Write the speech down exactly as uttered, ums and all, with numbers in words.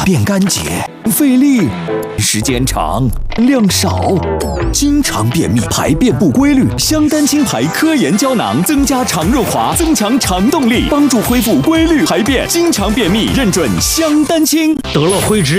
便干洁，费力，时间长，量少，经常便秘，排便不规律。香丹清排科研胶囊增加肠润滑，增强肠动力，帮助恢复规律排便。经常便秘，认准香丹清。 得了灰质